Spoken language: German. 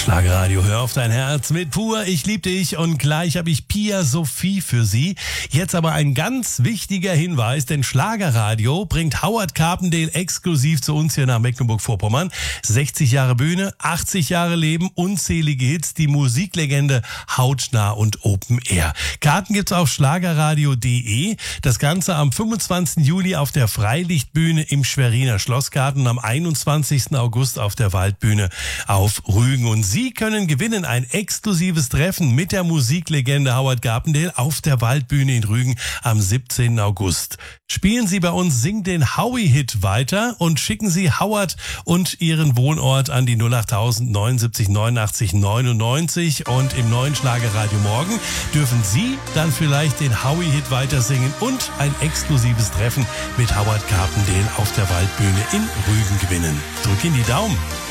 Schlagerradio, hör auf dein Herz mit Pur, ich lieb dich und gleich habe ich Pia Sophie für Sie. Jetzt aber ein ganz wichtiger Hinweis, denn Schlagerradio bringt Howard Carpendale exklusiv zu uns hier nach Mecklenburg-Vorpommern. 60 Jahre Bühne, 80 Jahre Leben, unzählige Hits, die Musiklegende hautnah und Open Air. Karten gibt's auf schlagerradio.de. Das Ganze am 25. Juli auf der Freilichtbühne im Schweriner Schlossgarten, am 21. August auf der Waldbühne auf Rügen. Und Sie können gewinnen ein exklusives Treffen mit der Musiklegende Howard Carpendale auf der Waldbühne in Rügen am 17. August. Spielen Sie bei uns Sing den Howie-Hit weiter und schicken Sie Howard und Ihren Wohnort an die 08000 79 89 99 und im neuen Schlagerradio morgen dürfen Sie dann vielleicht den Howie-Hit weiter singen und ein exklusives Treffen mit Howard Carpendale auf der Waldbühne in Rügen gewinnen. Drück in die Daumen.